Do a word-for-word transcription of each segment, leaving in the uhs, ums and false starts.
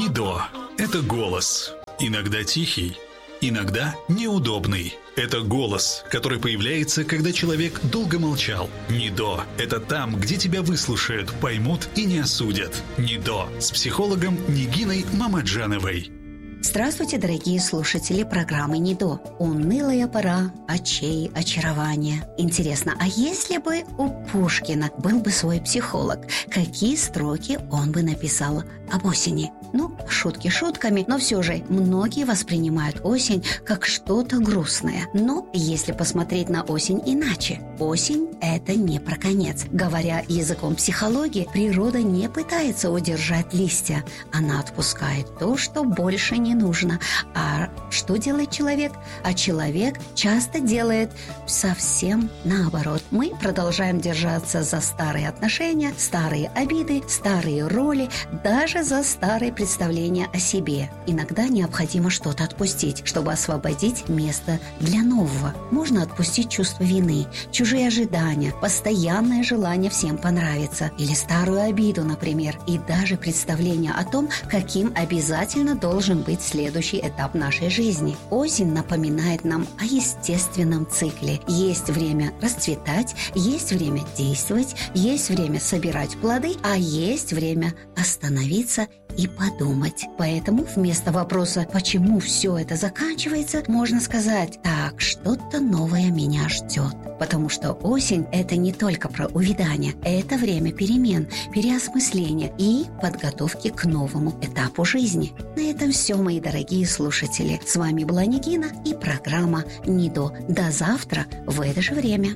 Нидо – это голос. Иногда тихий, иногда неудобный. Это голос, который появляется, когда человек долго молчал. Нидо – это там, где тебя выслушают, поймут и не осудят. Нидо с психологом Нигиной Мамаджановой. Здравствуйте, дорогие слушатели программы «Нидо». Унылая пора очей очарования. Интересно, а если бы у Пушкина был бы свой психолог, какие строки он бы написал об осени? Ну, шутки шутками, но все же многие воспринимают осень как что-то грустное. Но если посмотреть на осень иначе, осень – это не про конец. Говоря языком психологии, природа не пытается удержать листья. Она отпускает то, что больше не нужно. А что делает человек? А человек часто делает совсем наоборот. Мы продолжаем держаться за старые отношения, старые обиды, старые роли, даже за старые представления о себе. Иногда необходимо что-то отпустить, чтобы освободить место для нового. Можно отпустить чувство вины, чужие ожидания, постоянное желание всем понравиться или старую обиду, например, и даже представление о том, каким обязательно должен быть следующий этап нашей жизни. Осень напоминает нам о естественном цикле. Есть время расцветать, есть время действовать, есть время собирать плоды, а есть время остановиться и подумать. Поэтому вместо вопроса «почему все это заканчивается?» можно сказать «так, что-то новое меня ждет». Потому что осень – это не только про увядание, это время перемен, переосмысления и подготовки к новому этапу жизни. На этом все, мои дорогие слушатели. С вами была Нигина и программа «Нидо». До завтра в это же время.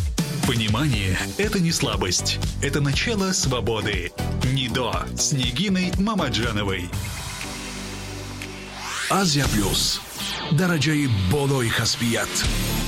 Понимание – это не слабость, это начало свободы. Нидо с Нигиной Мамаджановой. Азия Плюс. Дараджаи болои хасбият.